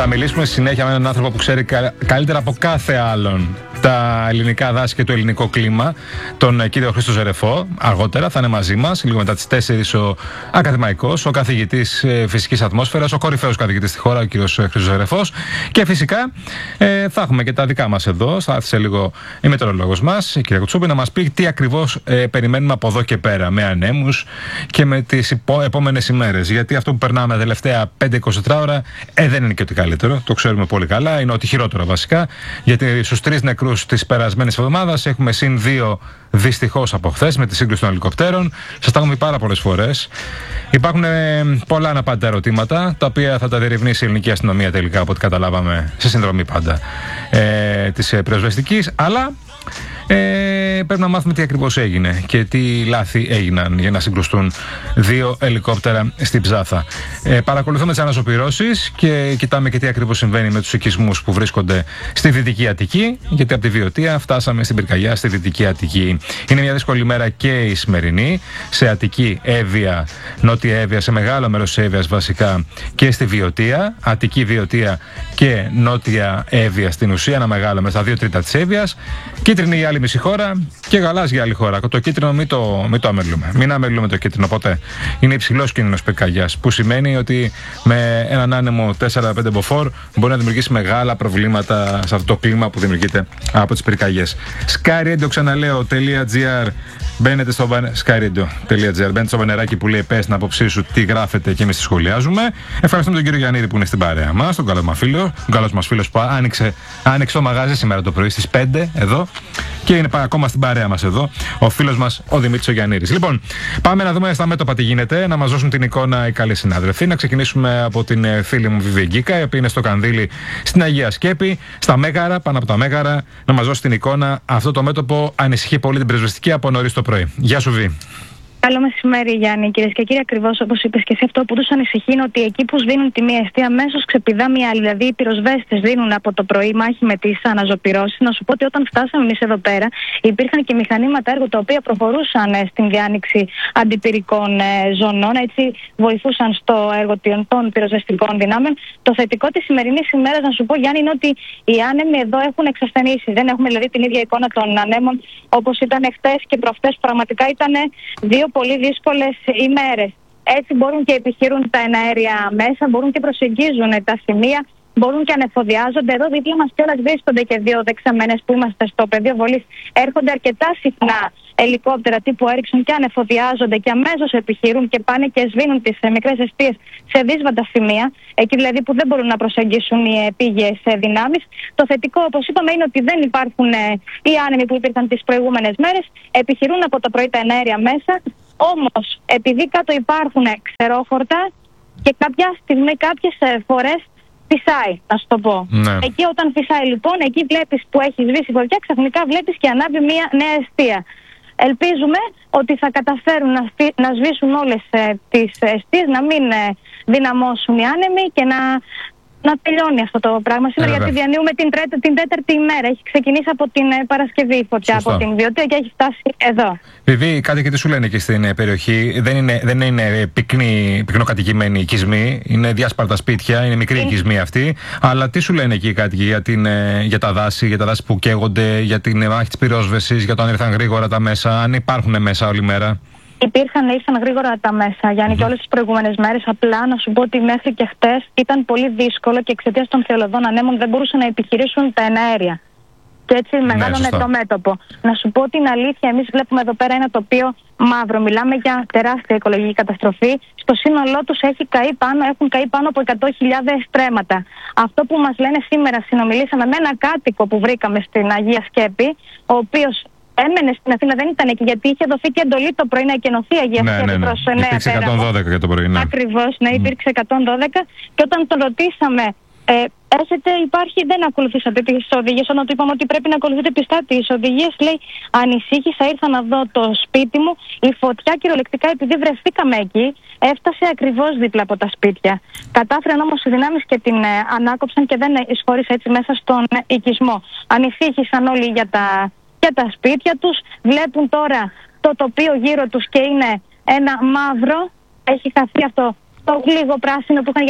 Θα μιλήσουμε στη συνέχεια με έναν άνθρωπο που ξέρει καλύτερα από κάθε άλλον τα ελληνικά δάση και το ελληνικό κλίμα, τον κύριο Χρήστο Ζερεφό. Αργότερα θα είναι μαζί μας, λίγο μετά τις 4, ο ακαδημαϊκός, ο καθηγητής φυσικής ατμόσφαιρας, ο κορυφαίος καθηγητής στη χώρα, ο κύριος Χρήστος Ζερεφός. Και φυσικά θα έχουμε και τα δικά μας εδώ. Θα έρθει σε λίγο η μετεωρολόγος μας, η κυρία Κουτσούπη, να μας πει τι ακριβώς περιμένουμε από εδώ και πέρα, με ανέμους και με τις επόμενες ημέρες. Γιατί αυτό που περνάμε τα τελευταία 5-24 ώρα δεν είναι και ότι καλύτερο, το ξέρουμε πολύ καλά. Είναι ότι χειρότερο βασικά, γιατί στους 3 νεκρούς της περασμένης εβδομάδας έχουμε συν 2 δυστυχώς από χθες με τη σύγκρουση των ελικοπτέρων. Σας τα έχουμε πει πάρα πολλές φορές. Υπάρχουν πολλά αναπάντητα ερωτήματα, τα οποία θα τα διερευνήσει η ελληνική αστυνομία τελικά, από ό,τι καταλάβαμε, σε συνδρομή πάντα της πυροσβεστικής. Αλλά πρέπει να μάθουμε τι ακριβώς έγινε και τι λάθη έγιναν για να συγκρουστούν 2 ελικόπτερα στην Ψάθα. Παρακολουθούμε τις αναζωπυρώσεις και κοιτάμε και τι ακριβώς συμβαίνει με τους οικισμούς που βρίσκονται στη Δυτική Αττική, γιατί από τη Βιωτία φτάσαμε στην πυρκαγιά στη Δυτική Αττική. Είναι μια δύσκολη μέρα και η σημερινή, σε Αττική, Εύβοια, Νότια Εύβοια, σε μεγάλο μέρος της Εύβοιας βασικά, και στη Βιωτία, Αττική, Βιωτία και Νότια Εύβοια στην ουσία, ένα μεγάλο μέσα, 2 τρίτα της Εύβοιας. Κίτρινη η άλλη μισή χώρα και γαλάζια άλλη χώρα. Το κίτρινο μην το αμελούμε. Μην αμελούμε το κίτρινο ποτέ. Είναι υψηλός κίνδυνος πυρκαγιάς, που σημαίνει ότι με έναν άνεμο 4-5 μποφόρ μπορεί να δημιουργήσει μεγάλα προβλήματα σε αυτό το κλίμα που δημιουργείται από τις πυρκαγιές. Skyradio, ξαναλέω, .gr. Μπαίνετε στο skyradio.gr. Μπαίνετε στο μπανεράκι που λέει πες την άποψή σου, τι γράφετε και εμείς τη σχολιάζουμε. Ευχαριστούμε τον κύριο Γιαννίδη που είναι στην παρέα μας, τον καλό μας φίλο που άνοιξε το μαγάζι σήμερα το πρωί στις 5 εδώ και είναι ακόμα στην παρέα μας εδώ ο φίλος μας ο Δημήτρης ο Γιαννίδης. Λοιπόν, πάμε να δούμε στα μέτωπα τι γίνεται, να μας δώσουν την εικόνα οι καλοί συνάδελφοι. Να ξεκινήσουμε από την φίλη μου Βιβί Γκίκα, η οποία είναι στο Κανδύλι στην Αγία Σκέπη, στα Μέγαρα, πάνω από τα Μέγαρα, να μας δώσει την εικόνα. Αυτό το μέτωπο ανησυχεί πολύ την πυροσβεστική από νωρίς το πρωί. Γεια σου, Βι. Καλό μεσημέρι, Γιάννη. Κυρίες και κύριοι, ακριβώς όπως είπες και εσύ, αυτό που τους ανησυχεί είναι ότι εκεί που σβήνουν τη μία αιστεία, αμέσως ξεπηδά μια άλλη. Δηλαδή, οι πυροσβέστες δίνουν από το πρωί μάχη με τις αναζωπυρώσεις. Να σου πω ότι όταν φτάσαμε εμείς εδώ πέρα, υπήρχαν και μηχανήματα έργου τα οποία προχωρούσαν στην διάνοιξη αντιπυρικών ζωνών. Έτσι, βοηθούσαν στο έργο των πυροσβεστικών δυνάμεων. Το θετικό της σημερινής ημέρας, να σου πω, Γιάννη, είναι ότι οι άνεμοι εδώ έχουν εξασθενήσει. Δεν έχουμε δηλαδή την ίδια εικόνα των ανέμων όπως ήταν χτες και προχτές. Πραγματικά ήταν 2 πολύ δύσκολες ημέρες. Έτσι μπορούν και επιχειρούν τα εναέρια μέσα, μπορούν και προσεγγίζουν τα σημεία, μπορούν και ανεφοδιάζονται. Εδώ δίπλα μας κιόλας βρίσκονται και 2 δεξαμένες που είμαστε στο πεδίο βολής. Έρχονται αρκετά συχνά ελικόπτερα τύπου Έριξον και ανεφοδιάζονται και αμέσως επιχειρούν και πάνε και σβήνουν τις μικρές αιστείες σε δύσβατα σημεία, εκεί δηλαδή που δεν μπορούν να προσεγγίσουν οι επίγειες δυνάμεις. Το θετικό, όπως είπαμε, είναι ότι δεν υπάρχουν οι άνεμοι που υπήρχαν τις προηγούμενες μέρες. Επιχειρούν από το πρωί τα εναέρια μέσα. Όμως, επειδή κάτω υπάρχουν ξερόχορτα και κάποια στιγμή, κάποιες φορές φυσάει, να σου το πω. Ναι. Εκεί όταν φυσάει λοιπόν, εκεί βλέπεις που έχει σβήσει φωτιά, ξαφνικά βλέπεις και ανάβει μια νέα αιστεία. Ελπίζουμε ότι θα καταφέρουν να σβήσουν όλες τις αιστείες, να μην δυναμώσουν οι άνεμοι και να τελειώνει αυτό το πράγμα σήμερα, γιατί διανύουμε την 4η ημέρα. Έχει ξεκινήσει από την Παρασκευή η φωτιά. Σωστό. Από την Βιωτία και έχει φτάσει εδώ. Βιβί, κάτι και τι σου λένε εκεί στην περιοχή. Δεν είναι πυκνοκατοικημένοι οικισμοί, είναι διάσπαρτα σπίτια, είναι μικροί οικισμοί αυτοί. Αλλά τι σου λένε εκεί κάτι για τα δάση που καίγονται, για την μάχη της πυρόσβεσης, για το αν ήρθαν γρήγορα τα μέσα, αν υπάρχουν μέσα όλη μέρα? Ήρθαν γρήγορα τα μέσα, Γιάννη, και όλες τις προηγούμενες μέρες. Απλά να σου πω ότι μέχρι και χτες ήταν πολύ δύσκολο και εξαιτίας των θεολωδών ανέμων δεν μπορούσαν να επιχειρήσουν τα εναέρια. Και έτσι μεγάλωνε το μέτωπο. Να σου πω την αλήθεια, εμείς βλέπουμε εδώ πέρα ένα τοπίο μαύρο. Μιλάμε για τεράστια οικολογική καταστροφή. Στο σύνολό τους έχουν καεί πάνω από 100.000 στρέμματα. Αυτό που μας λένε σήμερα, συνομιλήσαμε με έναν κάτοικο που βρήκαμε στην Αγία Σκέπη, ο οποίος έμενε στην Αθήνα, δεν ήταν εκεί, γιατί είχε δωθεί και εντολή το πρωί να εκενωθεί η Αγία Σκέπη προς Νέα Πέραμο. Υπήρξε 112 για το πρωί, ναι. Ακριβώς, ναι, υπήρξε 112. Και όταν τον ρωτήσαμε, δεν ακολουθήσατε τις οδηγίες, όταν του είπαμε ότι πρέπει να ακολουθείτε πιστά τις οδηγίες, λέει, ανησύχησα, ήρθα να δω το σπίτι μου. Η φωτιά κυριολεκτικά, επειδή βρεθήκαμε εκεί, έφτασε ακριβώς δίπλα από τα σπίτια. Κατάφεραν όμως οι δυνάμεις και την ανάκοψαν και δεν εισχώρησε έτσι μέσα στον οικισμό. Ανησύχησαν όλοι για τα σπίτια τους. Βλέπουν τώρα το τοπίο γύρω τους και είναι ένα μαύρο. Έχει χαθεί αυτό το λίγο πράσινο που είχαν, γιατί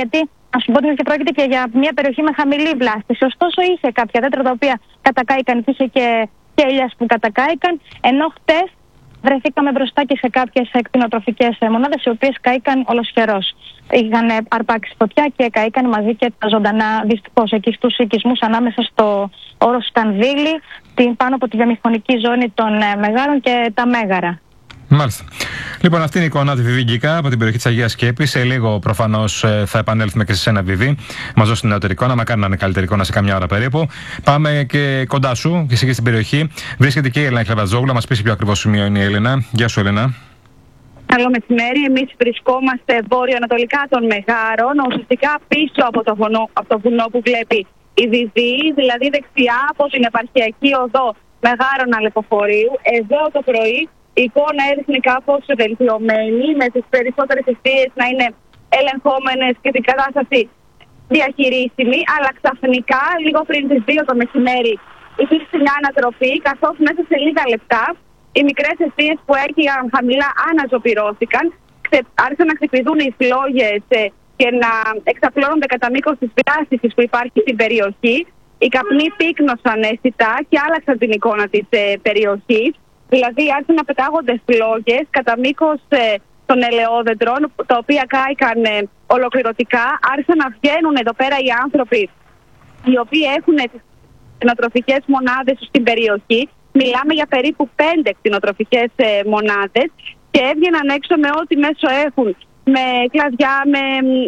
να σου πω ότι πρόκειται και για μια περιοχή με χαμηλή βλάστηση. Ωστόσο, είχε κάποια δέντρα τα οποία κατακάηκαν, είχε και ελιάς που κατακάηκαν, ενώ χτες βρεθήκαμε μπροστά και σε κάποιες κτηνοτροφικές μονάδες, οι οποίες κάηκαν ολοσχερός. Είχαν αρπάξει φωτιά και κάηκαν μαζί και τα ζωντανά, δυστυχώς, εκεί στους οικισμούς ανάμεσα στο όρος Σκανδύλη, πάνω από τη βιομηχανική ζώνη των Μεγάρων και τα Μέγαρα. Μάλιστα. Λοιπόν, αυτή είναι η εικόνα τη Βιβίγκικα από την περιοχή της Αγίας Σκέπης. Σε λίγο προφανώς θα επανέλθουμε και σε ένα Βιβί. Μας δώσει την νεότερη εικόνα, μακάρι να είναι καλύτερη εικόνα σε καμιά ώρα περίπου. Πάμε και κοντά σου, και εσύ και στην περιοχή. Βρίσκεται και η Έλληνα Χλεβατζόγλου. Να μας πεις σε ποιο ακριβώς σημείο είναι η Έλληνα. Γεια σου, Έλληνα. Καλό μεσημέρι. Εμείς βρισκόμαστε βόρειο-ανατολικά των Μεγάρων, ουσιαστικά πίσω από το βουνό που βλέπει η Βιβί, δηλαδή δεξιά από την επαρχιακή οδό Μεγάρων Αλεποφορείου. Εδώ το πρωί η εικόνα έδειχνε κάπως βελτιωμένη, με τις περισσότερες εστίες να είναι ελεγχόμενες και την κατάσταση διαχειρίσιμη, αλλά ξαφνικά, λίγο πριν τις 2 το μεσημέρι, υπήρξε μια ανατροπή, καθώς μέσα σε λίγα λεπτά οι μικρές εστίες που έκυγαν χαμηλά αναζωπυρώθηκαν, άρχισαν να ξεπηδούν οι φλόγες και να εξαπλώνονται κατά μήκος της βλάστησης που υπάρχει στην περιοχή. Οι καπνοί πύκνωσαν αισθητά και άλλαξαν την εικόνα της περιοχής. Δηλαδή άρχισαν να πετάγονται φλόγες κατά μήκος των ελαιόδεντρων, τα οποία κάηκαν ολοκληρωτικά. Άρχισαν να βγαίνουν εδώ πέρα οι άνθρωποι οι οποίοι έχουν τις κτηνοτροφικές μονάδες στην περιοχή. Μιλάμε για περίπου 5 κτηνοτροφικές μονάδες και έβγαιναν έξω με ό,τι μέσο έχουν, με κλαδιά, με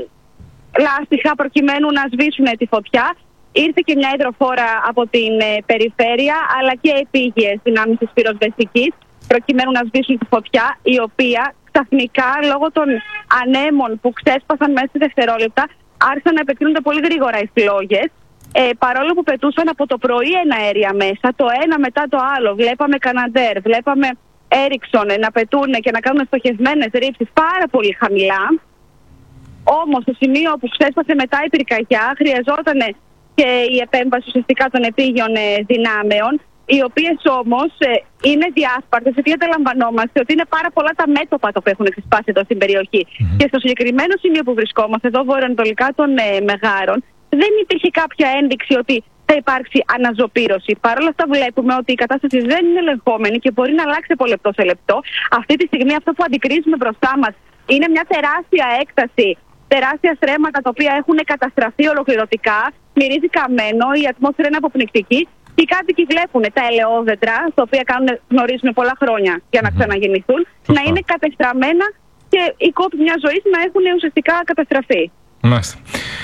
λάστιχα, προκειμένου να σβήσουν τη φωτιά. Ήρθε και μια υδροφόρα από την περιφέρεια, αλλά και επίγειες δυνάμεις της πυροσβεστικής, προκειμένου να σβήσουν τη φωτιά, η οποία ξαφνικά, λόγω των ανέμων που ξέσπασαν μέσα σε δευτερόλεπτα, άρχισαν να επεκτείνονται πολύ γρήγορα οι φλόγες. Παρόλο που πετούσαν από το πρωί εναέρια μέσα, το ένα μετά το άλλο, βλέπαμε Καναντέρ, βλέπαμε Έριξον να πετούν και να κάνουν στοχευμένες ρήψεις πάρα πολύ χαμηλά. Όμως, στο σημείο που ξέσπασε μετά η πυρκαγιά, χρειαζόταν και η επέμβαση ουσιαστικά των επίγειων δυνάμεων, οι οποίες όμως είναι διάσπαρτες, γιατί αντιλαμβανόμαστε ότι είναι πάρα πολλά τα μέτωπα που έχουν ξεσπάσει εδώ στην περιοχή. Και στο συγκεκριμένο σημείο που βρισκόμαστε, εδώ βορειοανατολικά των Μεγάρων, δεν υπήρχε κάποια ένδειξη ότι θα υπάρξει αναζωπήρωση. Παρ' όλα αυτά, βλέπουμε ότι η κατάσταση δεν είναι ελεγχόμενη και μπορεί να αλλάξει από λεπτό σε λεπτό. Αυτή τη στιγμή, αυτό που αντικρίζουμε μπροστά μας είναι μια τεράστια έκταση, τεράστια στρέμματα τα οποία έχουν καταστραφεί ολοκληρωτικά. Μυρίζει καμένο, η ατμόσφαιρα είναι αποπνικτική. Και οι κάτοικοι βλέπουν τα ελαιόδεντρα, τα οποία γνωρίζουν πολλά χρόνια για να ξαναγεννηθούν, να είναι κατεστραμμένα και οι κόποι μια ζωή να έχουν ουσιαστικά καταστραφεί. Μάλιστα.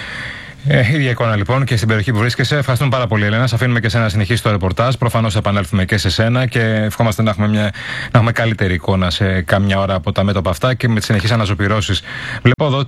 Ίδια εικόνα λοιπόν και στην περιοχή που βρίσκεσαι. Ευχαριστούμε πάρα πολύ, Έλενα. Σας αφήνουμε και σε να συνεχίσει το ρεπορτάζ. Προφανώς θα επανέλθουμε και σε σένα και ευχόμαστε να έχουμε καλύτερη εικόνα σε κάμια ώρα από τα μέτωπα αυτά και με τις συνεχείς αναζωπυρώσεις. Βλέπω εδώ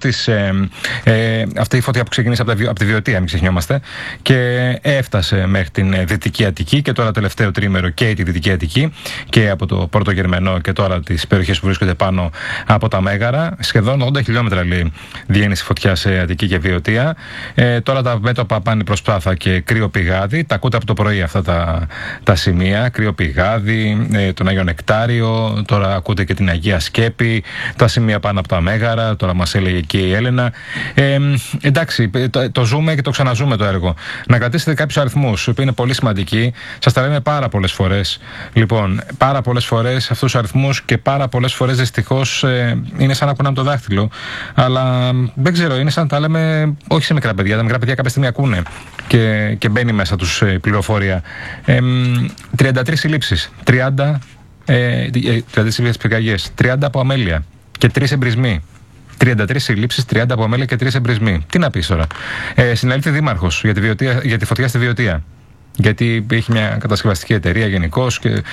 αυτή η φωτιά που ξεκίνησε από τη Βιωτία, μην ξεχνιόμαστε, και έφτασε μέχρι την Δυτική Αττική και τώρα τελευταίο τρίμερο και τη Δυτική Αττική και από το Πόρτο Γερμενό και τώρα τις περιοχές που βρίσκονται πάνω από τα Μέγαρα. Σχεδόν 80 χιλιόμετρα λέει διένυση φωτιά σε Αττική και Βιωτία. Τώρα τα μέτωπα πάνε προς Πάθα και Κρύο Πηγάδι. Τα ακούτε από το πρωί αυτά τα σημεία. Κρύο Πηγάδι, τον Άγιο Νεκτάριο. Τώρα ακούτε και την Αγία Σκέπη. Τα σημεία πάνω από τα Μέγαρα. Τώρα μας έλεγε και η Έλενα. Εντάξει, το ζούμε και το ξαναζούμε το έργο. Να κρατήσετε κάποιους αριθμούς που είναι πολύ σημαντικοί. Σας τα λέμε πάρα πολλές φορές. Λοιπόν, πάρα πολλές φορές αυτούς τους αριθμούς και πάρα πολλές φορές δυστυχώς είναι σαν να κουνάμε το δάχτυλο. Αλλά δεν ξέρω, είναι σαν να τα λέμε όχι σε μικρά παιδιά. Τα μικρά παιδιά κάποια στιγμή ακούνε και μπαίνει μέσα τους πληροφορία. 33 συλλήψεις, 33 πυρκαγιές, 30 από αμέλεια και 3 εμπρισμοί. 33 συλλήψεις, 30 από αμέλεια και 3 εμπρισμοί. Τι να πεις τώρα. Συνελήφθη δήμαρχος για τη φωτιά στη Βιωτία. Γιατί έχει μια κατασκευαστική εταιρεία γενικώς και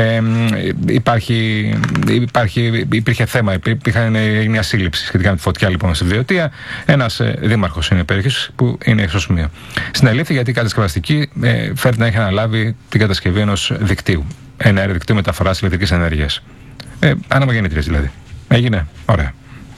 υπήρχε θέμα, έγινε μια σύλληψη σχετικά με τη φωτιά λοιπόν στη Βιωτία. Ένας δήμαρχος είναι περιοχής που είναι στο σημείο. Συνελήφθη γιατί η κατασκευαστική φέρεται να έχει αναλάβει την κατασκευή ενός δικτύου. Ένα δικτύου μεταφοράς ηλεκτρικής ενέργειας. Αναμογεννήτριας δηλαδή. Έγινε. Ωραία.